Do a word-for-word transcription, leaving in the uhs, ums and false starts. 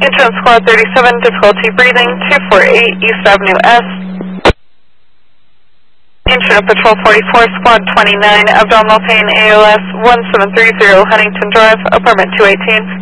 Insurance Squad thirty-seven, difficulty breathing, two forty-eight East Avenue S. Insurance Patrol forty-four, Squad twenty-nine, abdominal pain, A L S, one seven three zero, Huntington Drive, apartment two eighteen.